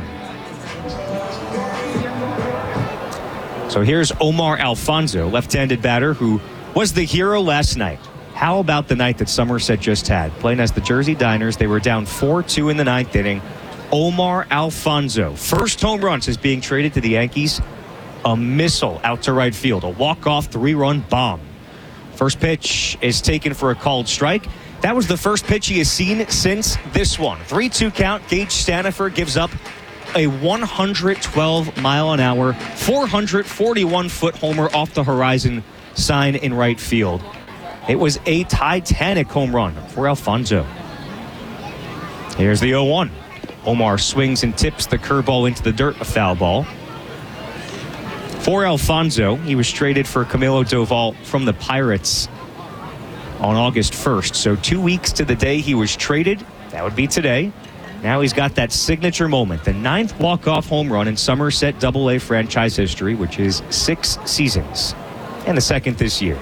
So here's Omar Alfonso, left-handed batter who was the hero last night. How about the night that Somerset just had? Playing as the Jersey Diners, they were down 4-2 in the 9th inning. Omar Alfonso, first home run since being traded to the Yankees. A missile out to right field, a walk-off 3-run bomb. First pitch is taken for a called strike. That was the first pitch he has seen since this one. 3-2 count. Gage Stanifer gives up a 112-mile-an-hour, 441-foot homer off the horizon sign in right field. It was a Titanic home run for Alfonso. Here's the 0-1. Omar swings and tips the curveball into the dirt, a foul ball. For Alfonso, he was traded for Camilo Doval from the Pirates on August 1st. So 2 weeks to the day he was traded. That would be today. Now he's got that signature moment, the 9th walk-off home run in Somerset AA franchise history, which is 6 seasons, and the 2nd this year.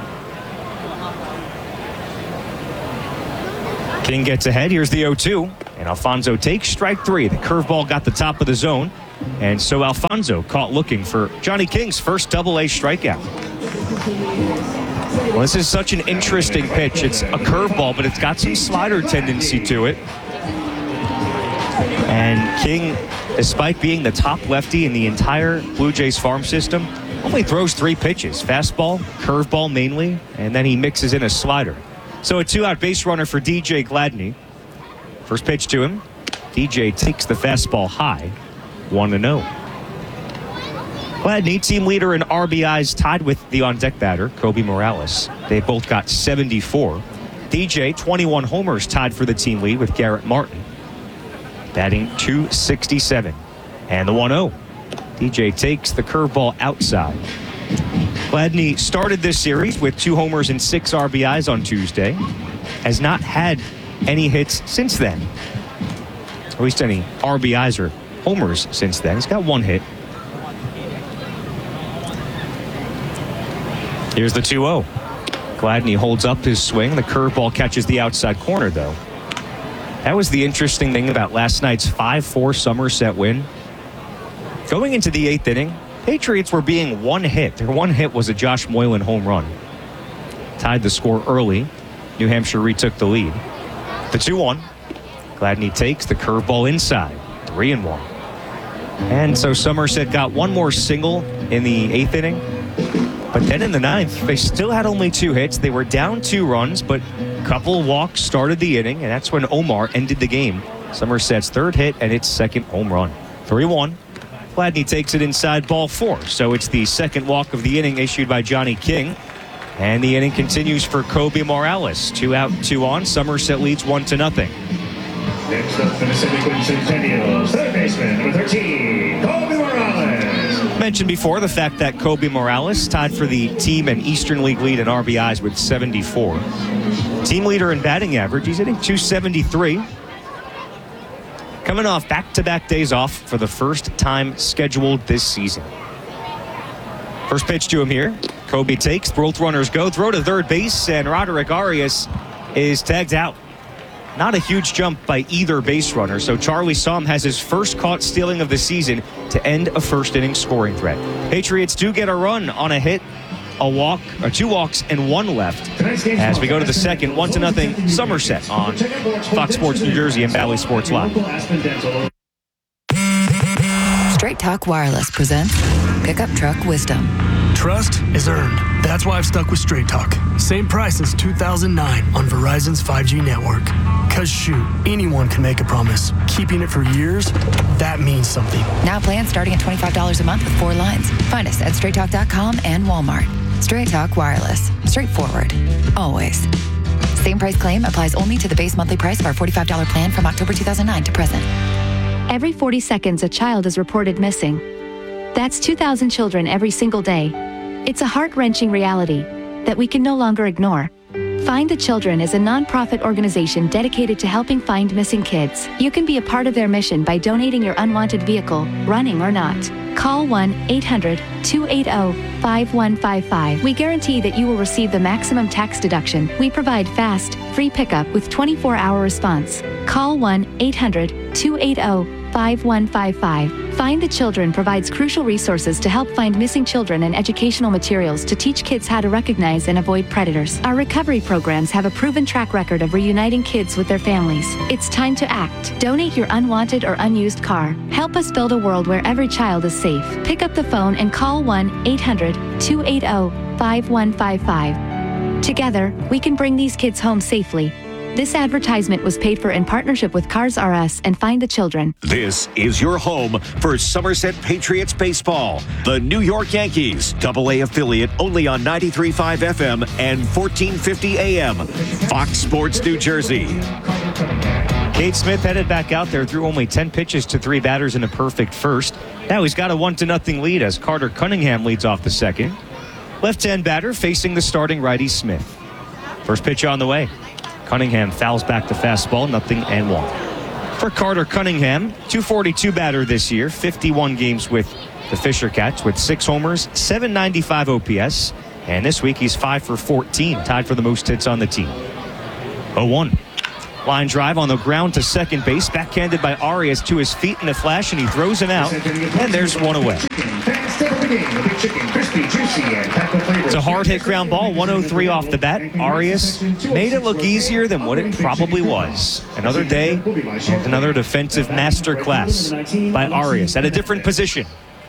King gets ahead. Here's the 0-2, and Alfonso takes strike 3. The curveball got the top of the zone, and so Alfonso caught looking for Johnny King's first AA strikeout. Well, this is such an interesting pitch. It's a curveball, but it's got some slider tendency to it. And King, despite being the top lefty in the entire Blue Jays farm system, only throws 3 pitches. Fastball, curveball mainly, and then he mixes in a slider. So a 2-out base runner for DJ Gladney. First pitch to him. DJ takes the fastball high, 1-0. Gladney, team leader in RBIs, tied with the on-deck batter, Kobe Morales. They both got 74. DJ, 21 homers, tied for the team lead with Garrett Martin, batting .267. And the 1-0. DJ takes the curveball outside. Gladney started this series with 2 homers and 6 RBIs on Tuesday. Has not had any hits since then. Or at least any RBIs or homers since then. He's got 1 hit. Here's the 2-0. Gladney holds up his swing. The curveball catches the outside corner, though. That was the interesting thing about last night's 5-4 Somerset win. Going into the 8th inning, Patriots were being 1 hit. Their 1 hit was a Josh Moylan home run. Tied the score early. New Hampshire retook the lead. The 2-1. Gladney takes the curveball inside. 3-1. And so Somerset got 1 more single in the 8th inning. But then in the 9th, they still had only 2 hits. They were down 2 runs, but a couple walks started the inning, and that's when Omar ended the game. Somerset's 3rd hit and its 2nd home run. 3-1. Gladney takes it inside, ball 4. So it's the 2nd walk of the inning issued by Johnny King. And the inning continues for Kobe Morales. 2 out, 2 on. Somerset leads 1-0. Next up, Mississippi Queen Centennials, third baseman, number 13, Kobe Morales. Mentioned before the fact that Kobe Morales tied for the team and Eastern League lead in RBIs with 74. Team leader in batting average. He's hitting .273. Coming off back-to-back days off for the first time scheduled this season. First pitch to him here. Kobe takes, both runners go, throw to third base, and Roderick Arias is tagged out. Not a huge jump by either base runner, so Charlie Somm has his first caught stealing of the season to end a first-inning scoring threat. Patriots do get a run on a hit, a walk, or 2 walks, and 1 left. As we go to the 2nd, 1-0 Somerset on Fox Sports New Jersey and Valley Sports Live. Straight Talk Wireless presents Pickup Truck Wisdom. Trust is earned. That's why I've stuck with Straight Talk. Same price since 2009 on Verizon's 5G network. Cause shoot, anyone can make a promise. Keeping it for years, that means something. Now plans starting at $25 a month with 4 lines. Find us at straighttalk.com and Walmart. Straight Talk Wireless. Straightforward. Always. Same price claim applies only to the base monthly price of our $45 plan from October 2009 to present. Every 40 seconds, a child is reported missing. That's 2,000 children every single day. It's a heart-wrenching reality that we can no longer ignore. Find the Children is a nonprofit organization dedicated to helping find missing kids. You can be a part of their mission by donating your unwanted vehicle, running or not. Call 1-800-280-5155. We guarantee that you will receive the maximum tax deduction. We provide fast, free pickup with 24-hour response. Call 1-800-280-5155. Find the Children provides crucial resources to help find missing children and educational materials to teach kids how to recognize and avoid predators. Our recovery programs have a proven track record of reuniting kids with their families. It's time to act. Donate your unwanted or unused car. Help us build a world where every child is safe. Pick up the phone and call 1-800-280-5155. Together, we can bring these kids home safely. This advertisement was paid for in partnership with Cars R Us and Find the Children. This is your home for Somerset Patriots baseball. The New York Yankees, AA affiliate, only on 93.5 FM and 1450 AM. Fox Sports New Jersey. Cade Smith headed back out there, threw only 10 pitches to 3 batters in a perfect first. Now he's got a 1-0 lead as Carter Cunningham leads off the second. Left-hand batter facing the starting righty Smith. First pitch on the way. Cunningham fouls back the fastball, 0-1. For Carter Cunningham, .242 batter this year, 51 games with the Fisher Cats with 6 homers, .795 OPS. And this week he's 5 for 14, tied for the most hits on the team. 0-1. Line drive on the ground to second base, backhanded by Arias to his feet in a flash, and he throws him out, and there's one away. It's a hard-hit ground ball, 103 off the bat. Arias made it look easier than what it probably was. Another day, and another defensive masterclass by Arias at a different position.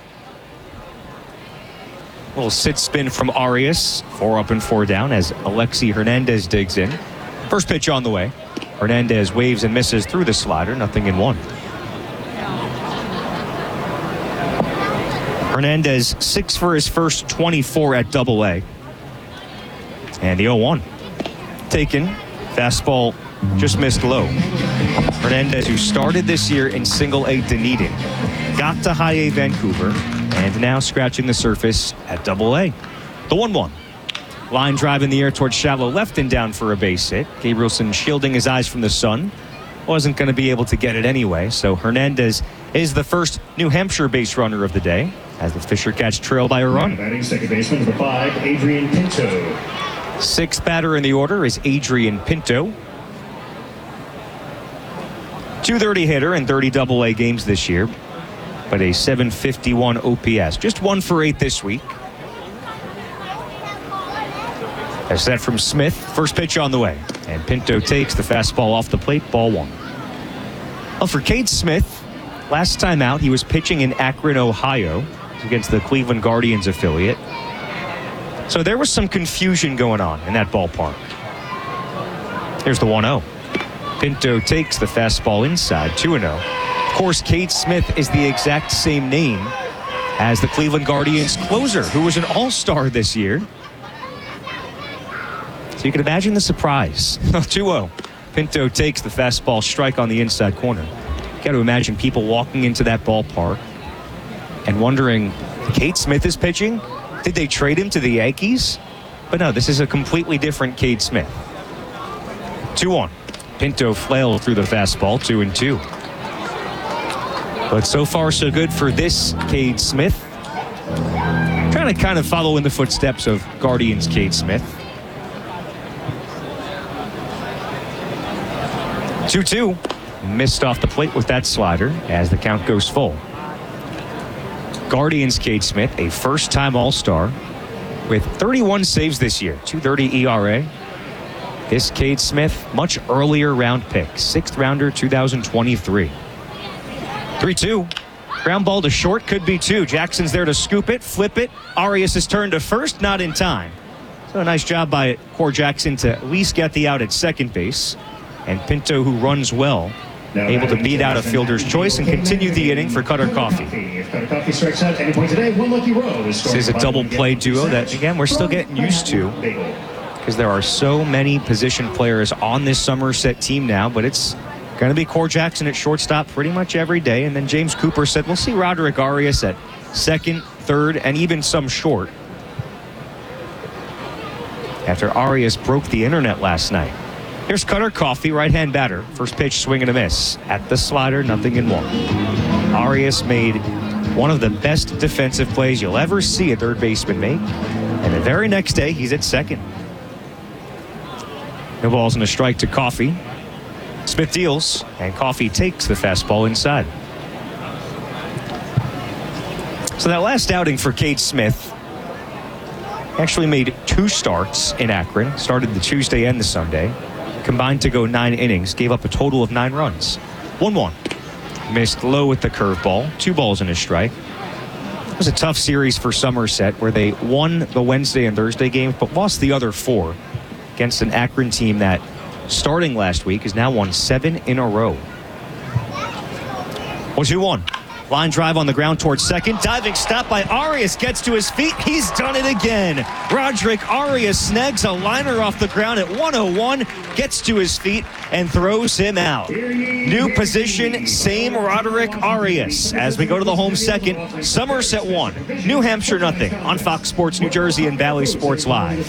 Little sit spin from Arias, 4 up and 4 down as Alexi Hernandez digs in. First pitch on the way. Hernandez waves and misses through the slider, 0-1. Hernandez 6 for his first 24 at AA. And the 0-1. Taken. Fastball just missed low. Hernandez, who started this year in Single-A Dunedin, got to High-A Vancouver, and now scratching the surface at AA. The 1-1. Line drive in the air towards shallow left and down for a base hit. Gabrielson shielding his eyes from the sun. Wasn't going to be able to get it anyway, so Hernandez is the first New Hampshire base runner of the day as the Fisher Cats trail by a run. Batting second baseman, number 5, Adrian Pinto. 6th batter in the order is Adrian Pinto. .230 hitter in 30 AA games this year, but a .751 OPS. Just 1 for 8 this week. That's that from Smith. First pitch on the way. And Pinto takes the fastball off the plate. Ball 1. Well, for Cade Smith, last time out, he was pitching in Akron, Ohio, against the Cleveland Guardians affiliate. So there was some confusion going on in that ballpark. Here's the 1-0. Pinto takes the fastball inside, 2-0. Of course, Cade Smith is the exact same name as the Cleveland Guardians closer, who was an all-star this year. So you can imagine the surprise. 2-0. Pinto takes the fastball strike on the inside corner. You got to imagine people walking into that ballpark and wondering, Cade Smith is pitching? Did they trade him to the Yankees? But no, this is a completely different Cade Smith. 2-1. Pinto flailed through the fastball, 2-2. But so far so good for this Cade Smith. Trying to kind of follow in the footsteps of Guardians Cade Smith. 2-2. Missed off the plate with that slider as the count goes full. Guardians Cade Smith, a first-time All-Star with 31 saves this year, .230 ERA. This Cade Smith, much earlier round pick, 6th rounder, 2023. 3-2. Ground ball to short, could be 2. Jackson's there to scoop it, flip it. Arias' turn to first, not in time. So a nice job by Core Jackson to at least get the out at second base. And Pinto, who runs well, able to beat out a fielder's choice and continue the inning for Cutter Coffee. This is a double play duo that, again, we're still getting used to because there are so many position players on this Somerset team now, but it's going to be Core Jackson at shortstop pretty much every day. And then James Cooper said, we'll see Roderick Arias at second, third, and even some short. After Arias broke the internet last night. Here's Cutter Coffee, right-hand batter. First pitch, swing and a miss. At the slider, 0-1. Arias made one of the best defensive plays you'll ever see a third baseman make. And the very next day, he's at second. No balls and a strike to Coffee. Smith deals, and Coffee takes the fastball inside. So that last outing for Cade Smith actually made 2 starts in Akron. Started the Tuesday and the Sunday. Combined to go 9 innings, gave up a total of 9 runs. 1-1. Missed low with the curveball, 2 balls and a strike. It was a tough series for Somerset where they won the Wednesday and Thursday games but lost the other 4 against an Akron team that starting last week, has now won 7 in a row. 1-2-1. Line drive on the ground towards second. Diving stop by Arias. Gets to his feet. He's done it again. Roderick Arias snags a liner off the ground at 101. Gets to his feet and throws him out. New position, same Roderick Arias. As we go to the home second, Somerset 1, New Hampshire nothing on Fox Sports New Jersey and Valley Sports Live.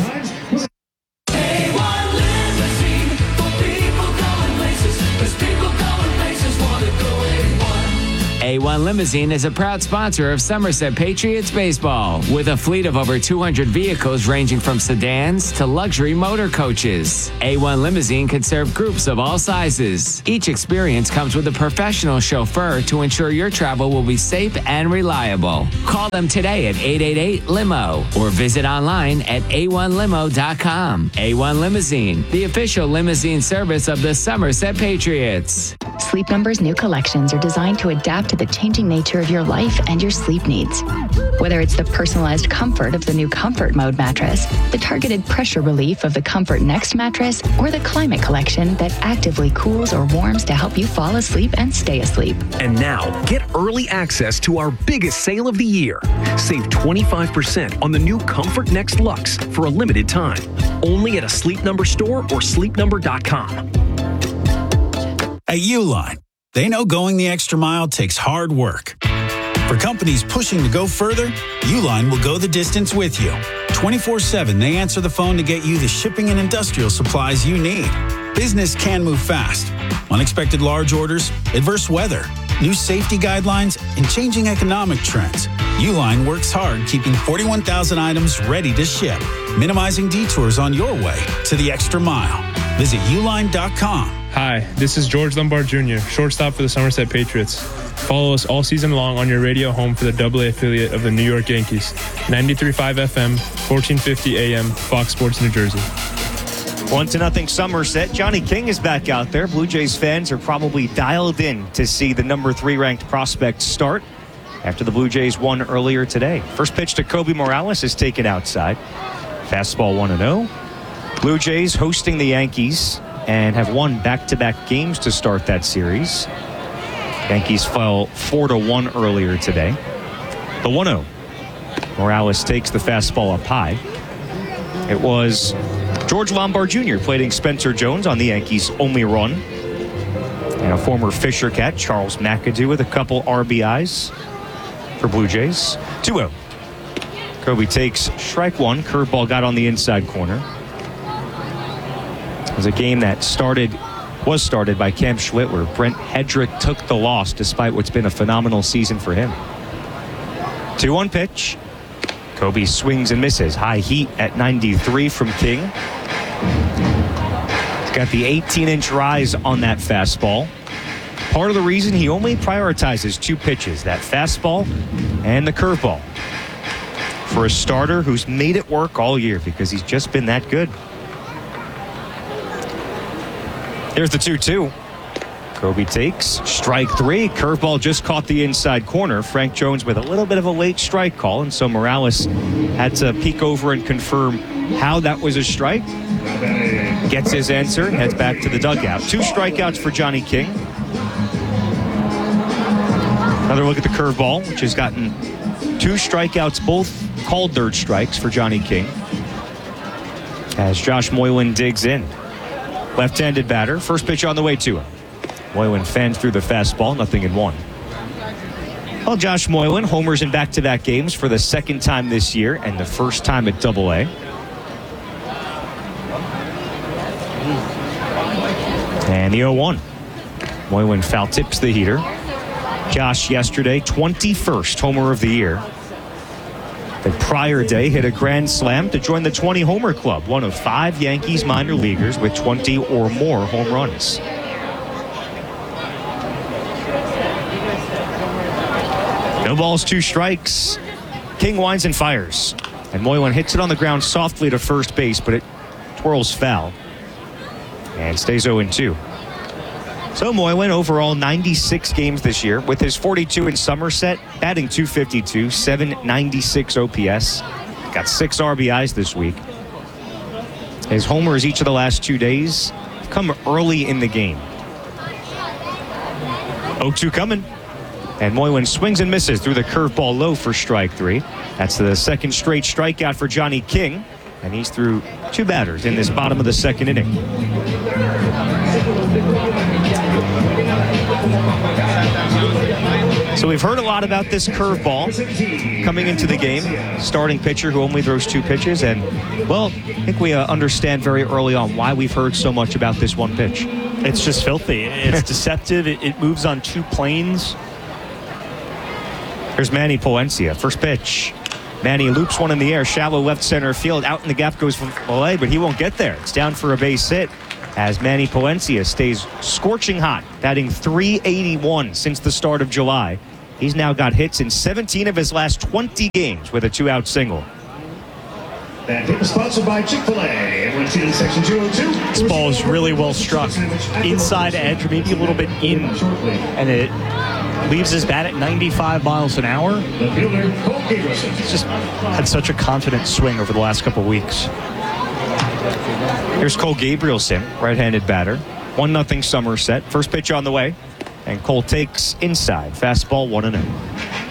A1 Limousine is a proud sponsor of Somerset Patriots baseball, with a fleet of over 200 vehicles ranging from sedans to luxury motor coaches. A1 Limousine can serve groups of all sizes. Each experience comes with a professional chauffeur to ensure your travel will be safe and reliable. Call them today at 888-LIMO or visit online at a1limo.com. A1 Limousine, the official limousine service of the Somerset Patriots. Sleep Number's new collections are designed to adapt to the changing nature of your life and your sleep needs. Whether it's the personalized comfort of the new Comfort Mode mattress, the targeted pressure relief of the Comfort Next mattress, or the Climate Collection that actively cools or warms to help you fall asleep and stay asleep. And now, get early access to our biggest sale of the year. Save 25% on the new Comfort Next Luxe for a limited time. Only at a Sleep Number store or sleepnumber.com. At Uline, they know going the extra mile takes hard work. For companies pushing to go further, Uline will go the distance with you. 24/7, they answer the phone to get you the shipping and industrial supplies you need. Business can move fast. Unexpected large orders, adverse weather, new safety guidelines, and changing economic trends. Uline works hard keeping 41,000 items ready to ship, minimizing detours on your way to the extra mile. Visit uline.com. Hi, this is George Lombard Jr., shortstop for the Somerset Patriots. Follow us all season long on your radio home for the AA affiliate of the New York Yankees. 93.5 FM, 1450 AM, Fox Sports New Jersey. 1-0 Somerset. Johnny King is back out there. Blue Jays fans are probably dialed in to see the number 3 ranked prospect start after the Blue Jays won earlier today. First pitch to Kobe Morales is taken outside. Fastball 1-0. Blue Jays hosting the Yankees and have won back-to-back games to start that series. Yankees fell 4-1 earlier today. The 1-0. Morales takes the fastball up high. It was George Lombard Jr. plating Spencer Jones on the Yankees' only run. And a former Fisher Cat, Charles McAdoo, with a couple RBIs for Blue Jays. 2-0. Kobe takes strike one. Curveball got on the inside corner. It was a game that was started by Cam Schlittler. Brent Hedrick took the loss despite what's been a phenomenal season for him. 2-1 pitch. Kobe swings and misses. High heat at 93 from King. He's got the 18-inch rise on that fastball. Part of the reason he only prioritizes 2 pitches, that fastball and the curveball, for a starter who's made it work all year because he's just been that good. Here's the 2-2. Kobe takes strike 3. Curveball just caught the inside corner. Frank Jones with a little bit of a late strike call, and so Morales had to peek over and confirm how that was a strike. Gets his answer and heads back to the dugout. 2 strikeouts for Johnny King. Another look at the curveball, which has gotten 2 strikeouts, both called third strikes for Johnny King. As Josh Moylan digs in. Left-handed batter. First pitch on the way to him. Moylan fanned through the fastball, 0-1. Well, Josh Moylan homers in back-to-back games for the second time this year and the first time at AA. And the 0-1. Moylan foul tips the heater. Josh yesterday, 21st homer of the year. The prior day hit a grand slam to join the 20 homer club, one of 5 Yankees minor leaguers with 20 or more home runs. No balls, 2 strikes. King winds and fires. And Moylan hits it on the ground softly to first base, but it twirls foul. And stays 0-2. So Moylan overall 96 games this year with his 42 in Somerset, batting .252, .796 OPS. Got 6 RBIs this week. His homers each of the last 2 days, come early in the game. 0-2 coming. And Moylan swings and misses through the curveball low for strike 3. That's the second straight strikeout for Johnny King. And he's through 2 batters in this bottom of the second inning. So we've heard a lot about this curveball coming into the game. Starting pitcher who only throws 2 pitches. And, well, I think we understand very early on why we've heard so much about this one pitch. It's just filthy. It's deceptive. It moves on 2 planes. Here's Manny Palencia. First pitch. Manny loops one in the air. Shallow left center field. Out in the gap goes from Malay, but he won't get there. It's down for a base hit as Manny Palencia stays scorching hot, batting .381 since the start of July. He's now got hits in 17 of his last 20 games with a 2-out single. That hit was sponsored by Chick-fil-A. In section 202. This ball is really well struck. Inside edge, or maybe a little bit in, and it leaves his bat at 95 miles an hour. The fielder, Cole Gabrielson. He's just had such a confident swing over the last couple of weeks. Here's Cole Gabrielson, right-handed batter. 1-0 Somerset. First pitch on the way. And Cole takes inside. Fastball 1-0.